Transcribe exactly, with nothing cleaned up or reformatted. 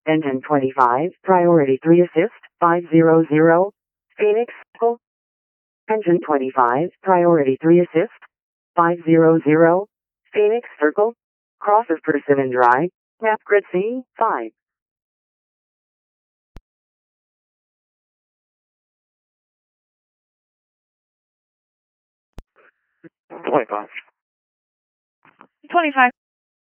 Engine twenty-five, priority three assist, five hundred, Phoenix, Circle. Engine twenty-five, priority three assist, five hundred, Phoenix, Circle. Cross of Persimmon Drive, map grid C, five. twenty-five. twenty-five.